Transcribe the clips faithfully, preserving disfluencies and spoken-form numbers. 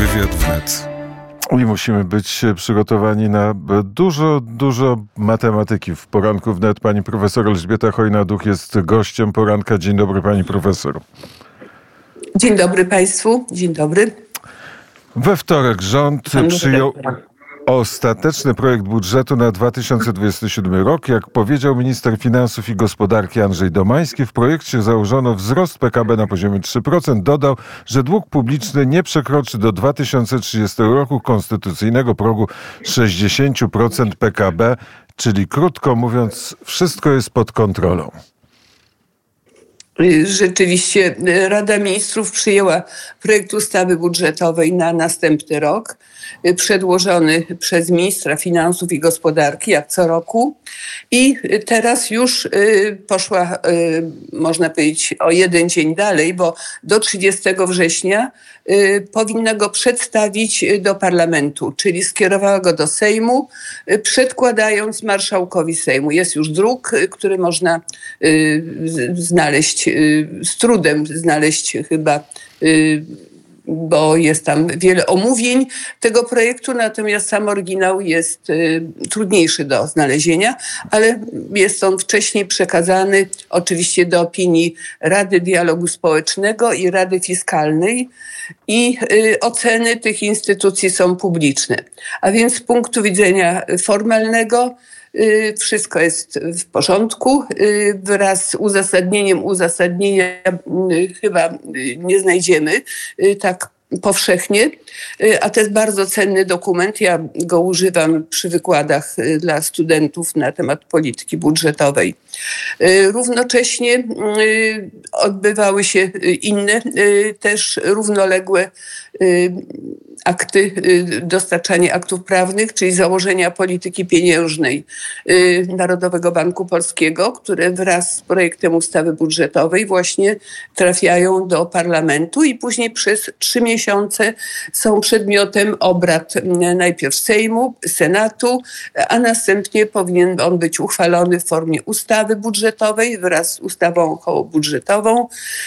Wywiad wnet. I musimy być przygotowani na dużo, dużo matematyki w poranku wnet. Pani profesor Elżbieta Chojna-Duch jest gościem poranka. Dzień dobry, pani profesor. Dzień dobry państwu. Dzień dobry. We wtorek rząd przyjął ostateczny projekt budżetu na dwa tysiące dwudziesty siódmy rok. Jak powiedział minister finansów i gospodarki Andrzej Domański, w projekcie założono wzrost P K B na poziomie trzy procent. Dodał, że dług publiczny nie przekroczy do dwa tysiące trzydziestego roku konstytucyjnego progu sześćdziesiąt procent P K B, czyli krótko mówiąc, wszystko jest pod kontrolą. Rzeczywiście Rada Ministrów przyjęła projekt ustawy budżetowej na następny rok, przedłożony przez ministra finansów i gospodarki, jak co roku. I teraz już poszła, można powiedzieć, o jeden dzień dalej, bo do trzydziestego września powinna go przedstawić do parlamentu, czyli skierowała go do Sejmu, przedkładając marszałkowi Sejmu. Jest już druk, który można znaleźć, z trudem znaleźć chyba, bo jest tam wiele omówień tego projektu, natomiast sam oryginał jest y, trudniejszy do znalezienia, ale jest on wcześniej przekazany oczywiście do opinii Rady Dialogu Społecznego i Rady Fiskalnej i y, oceny tych instytucji są publiczne. A więc z punktu widzenia formalnego wszystko jest w porządku. Wraz z uzasadnieniem uzasadnienia chyba nie znajdziemy tak powszechnie, a to jest bardzo cenny dokument. Ja go używam przy wykładach dla studentów na temat polityki budżetowej. Równocześnie odbywały się inne, też równoległe akty, dostarczanie aktów prawnych, czyli założenia polityki pieniężnej Narodowego Banku Polskiego, które wraz z projektem ustawy budżetowej właśnie trafiają do parlamentu i później przez trzy miesiące są przedmiotem obrad najpierw Sejmu, Senatu, a następnie powinien on być uchwalony w formie ustawy budżetowej wraz z ustawą okołobudżetową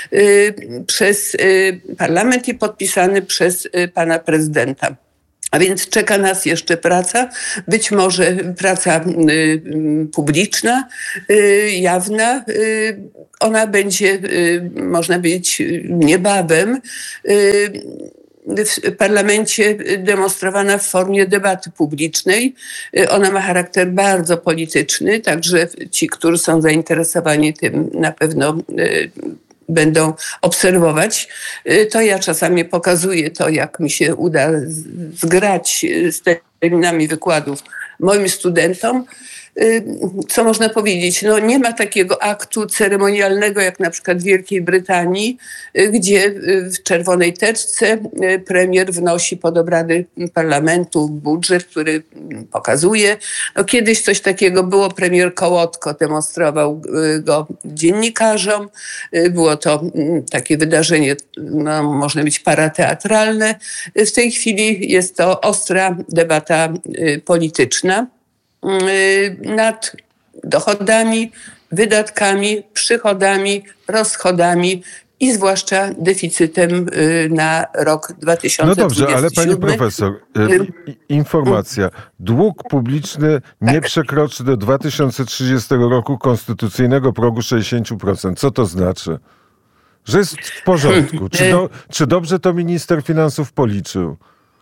przez parlament i podpisany przez pana prezydenta. A więc czeka nas jeszcze praca, być może praca y, publiczna, y, jawna. Y, ona będzie, y, można powiedzieć, niebawem y, w parlamencie demonstrowana w formie debaty publicznej. Ona ma charakter bardzo polityczny, także ci, którzy są zainteresowani tym, na pewno y, będą obserwować. To ja czasami pokazuję to, jak mi się uda zgrać z terminami wykładów moim studentom. Co można powiedzieć? No nie ma takiego aktu ceremonialnego jak na przykład w Wielkiej Brytanii, gdzie w czerwonej teczce premier wnosi pod obrady parlamentu budżet, który pokazuje. No kiedyś coś takiego było, premier Kołotko demonstrował go dziennikarzom. Było to takie wydarzenie, no, można być parateatralne. W tej chwili jest to ostra debata polityczna nad dochodami, wydatkami, przychodami, rozchodami i zwłaszcza deficytem na rok dwa tysiące dwudziesty siódmy. No dobrze, ale pani profesor, informacja. Dług publiczny nie przekroczy do dwa tysiące trzydziestego roku konstytucyjnego progu sześćdziesiąt procent. Co to znaczy? Że jest w porządku. Czy, do, czy dobrze to minister finansów policzył?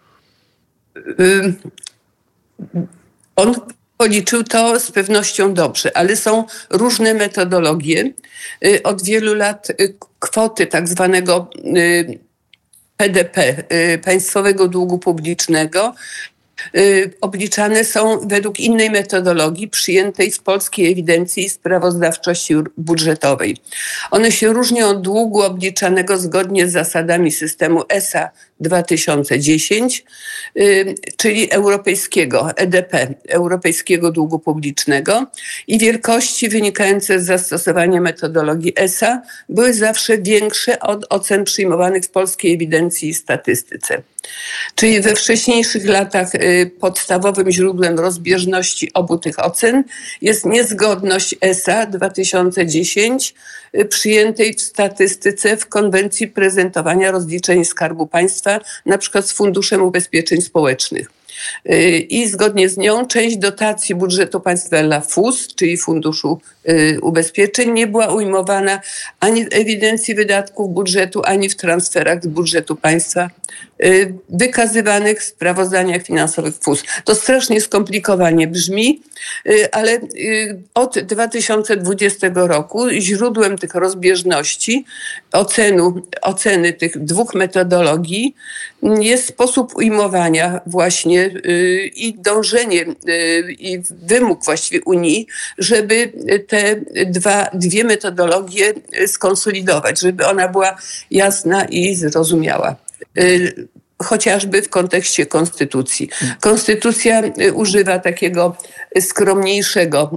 On policzył to z pewnością dobrze, ale są różne metodologie. Od wielu lat kwoty tak zwanego P D P, państwowego długu publicznego, obliczane są według innej metodologii przyjętej w Polskiej Ewidencji Sprawozdawczości Budżetowej. One się różnią od długu obliczanego zgodnie z zasadami systemu E S A dwa tysiące dziesięć, czyli europejskiego E D P, europejskiego długu publicznego, i wielkości wynikające z zastosowania metodologii E S A były zawsze większe od ocen przyjmowanych w Polskiej Ewidencji i Statystyce. Czyli we wcześniejszych latach podstawowym źródłem rozbieżności obu tych ocen jest niezgodność E S A dwa tysiące dziesięć przyjętej w statystyce w konwencji prezentowania rozliczeń Skarbu Państwa, na przykład z Funduszem Ubezpieczeń Społecznych. I zgodnie z nią część dotacji budżetu państwa dla F U S, czyli Funduszu Ubezpieczeń, nie była ujmowana ani w ewidencji wydatków budżetu, ani w transferach z budżetu państwa wykazywanych w sprawozdaniach finansowych F U S. To strasznie skomplikowanie brzmi, ale od dwa tysiące dwudziestego roku źródłem tych rozbieżności, ocenu, oceny tych dwóch metodologii jest sposób ujmowania właśnie i dążenie i wymóg właściwie Unii, żeby te dwa, dwie metodologie skonsolidować, żeby ona była jasna i zrozumiała. Chociażby w kontekście konstytucji. Konstytucja używa takiego skromniejszego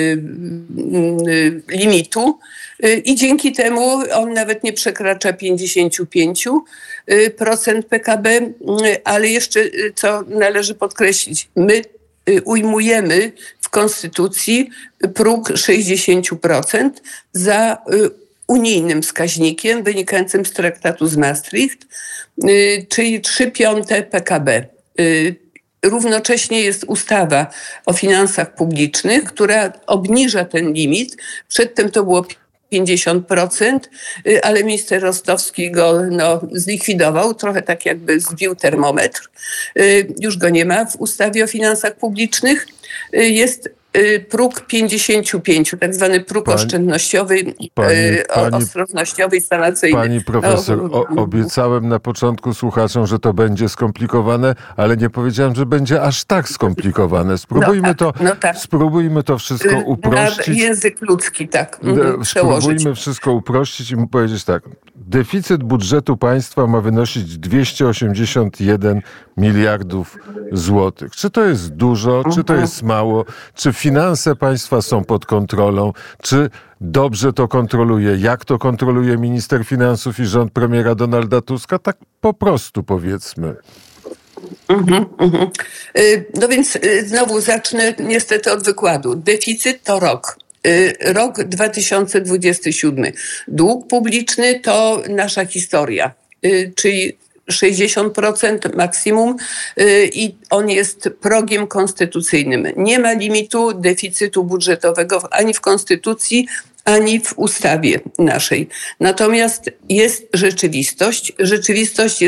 limitu i dzięki temu on nawet nie przekracza pięćdziesiąt pięć procent P K B, ale jeszcze, co należy podkreślić, my ujmujemy w konstytucji próg sześćdziesiąt procent za unijnym wskaźnikiem wynikającym z traktatu z Maastricht, czyli trzy piąte P K B. Równocześnie jest ustawa o finansach publicznych, która obniża ten limit. Przedtem to było pięćdziesiąt procent, ale minister Rostowski go no, zlikwidował, trochę tak jakby zbił termometr. Już go nie ma w ustawie o finansach publicznych. Jest próg pięćdziesiąt pięć, tak zwany próg pani, oszczędnościowy, pani, pani, ostrożnościowy i sanacyjny. Pani profesor, o, obiecałem na początku słuchaczom, że to będzie skomplikowane, ale nie powiedziałem, że będzie aż tak skomplikowane. Spróbujmy, no tak, to, no tak. spróbujmy to wszystko uprościć. Na język ludzki, tak. Mhm, spróbujmy wszystko uprościć i mu powiedzieć tak. Deficyt budżetu państwa ma wynosić dwieście osiemdziesiąt jeden miliardów złotych. Czy to jest dużo, mhm. czy to jest mało? Czy finanse państwa są pod kontrolą? Czy dobrze to kontroluje? Jak to kontroluje minister finansów i rząd premiera Donalda Tuska? Tak po prostu powiedzmy. Mm-hmm, mm-hmm. No więc znowu zacznę niestety od wykładu. Deficyt to rok. Rok dwa tysiące dwudziesty siódmy. Dług publiczny to nasza historia, czyli sześćdziesiąt procent maksimum i on jest progiem konstytucyjnym. Nie ma limitu deficytu budżetowego ani w konstytucji, ani w ustawie naszej. Natomiast jest rzeczywistość. Rzeczywistość jest